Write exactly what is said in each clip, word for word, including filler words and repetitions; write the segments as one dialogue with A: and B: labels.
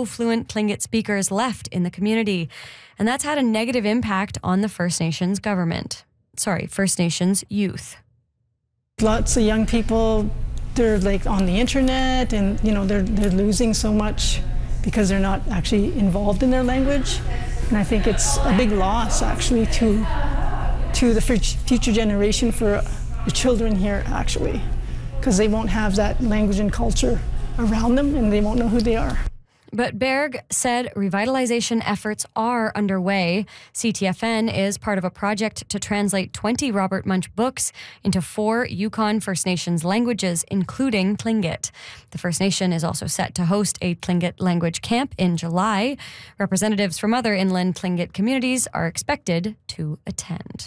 A: no fluent Tlingit speakers left in the community. And that's had a negative impact on the First Nations government. Sorry, First Nations youth.
B: Lots of young people, they're like on the internet and, you know, they're, they're losing so much because they're not actually involved in their language. And I think it's a big loss actually to, to the future generation for the children here actually, because they won't have that language and culture around them and they won't know who they are.
A: But Berg said revitalization efforts are underway. C T F N is part of a project to translate twenty Robert Munch books into four Yukon First Nations languages, including Tlingit. The First Nation is also set to host a Tlingit language camp in July. Representatives from other inland Tlingit communities are expected to attend.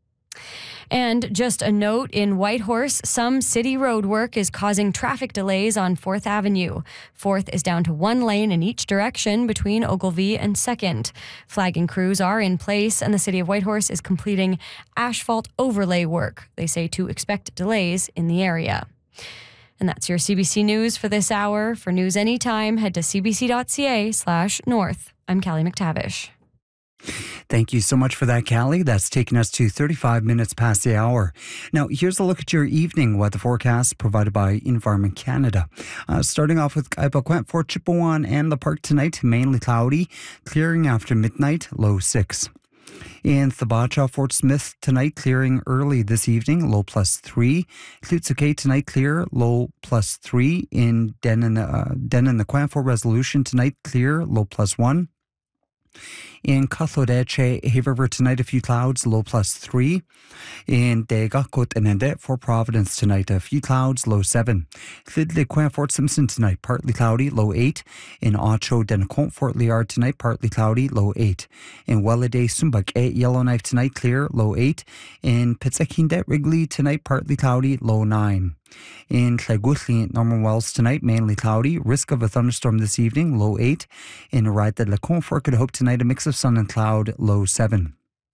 A: And just a note, in Whitehorse, some city road work is causing traffic delays on fourth Avenue. fourth is down to one lane in each direction between Ogilvie and second. Flagging crews are in place, and the city of Whitehorse is completing asphalt overlay work. They say to expect delays in the area. And that's your C B C News for this hour. For news anytime, head to cbc.ca slash north. I'm Callie McTavish.
C: Thank you so much for that, Callie. That's taking us to thirty-five minutes past the hour. Now, here's a look at your evening weather forecast provided by Environment Canada. Uh, starting off with Kaipakwet, Fort Chipewyan and the park tonight, mainly cloudy, clearing after midnight, low six. In Thabacha, Fort Smith tonight, clearing early this evening, low plus three. Klutsuke tonight, clear, low plus three. In Denan, uh, Denan the Quant, Fort Resolution tonight, clear, low plus one. In Kathodeche, Hay River tonight, a few clouds, low plus three. In Dega, Kotenende, Fort Providence tonight, a few clouds, low seven. Llydliquin, Fort Simpson tonight, partly cloudy, low eight. In Ocho, Denacont, Fort Liard tonight, partly cloudy, low eight. In Welladay, Sumbak, Yellowknife tonight, clear, low eight. In Pitsakindet, Wrigley tonight, partly cloudy, low nine. In Llagwllyn, Norman Wells tonight, mainly cloudy. Risk of a thunderstorm this evening, low eight. In Ride Le Confort, could hope tonight a mix of sun and cloud, low seven.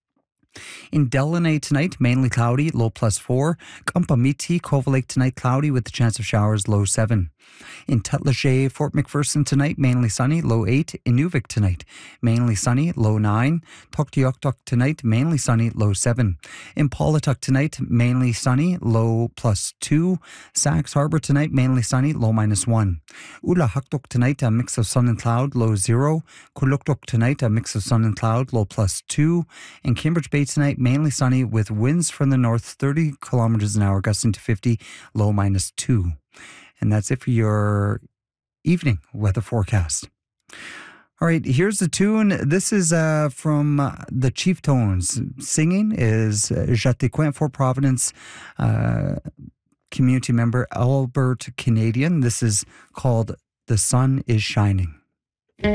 C: In Delaney tonight, mainly cloudy, low plus four. Kampamiti, Cove Lake tonight, cloudy with the chance of showers, low seven. In Tutlage, Fort McPherson tonight, mainly sunny, low eight. In Nuvik tonight, mainly sunny, low nine. Tuktoyaktuk tonight, mainly sunny, low seven. In Paulatuk tonight, mainly sunny, low plus two. Sax Harbor tonight, mainly sunny, low minus one. Ula Haktuk tonight, a mix of sun and cloud, low zero. Kuluktuk tonight, a mix of sun and cloud, low plus two. In Cambridge Bay tonight, mainly sunny with winds from the north, thirty kilometers an hour, gusting to fifty, low minus two. And that's it for your evening weather forecast. All right, here's the tune. This is uh, from uh, the Chief Tones. Singing is Jatequin, Fort Providence uh, community member Albert Canadian. This is called The Sun is Shining.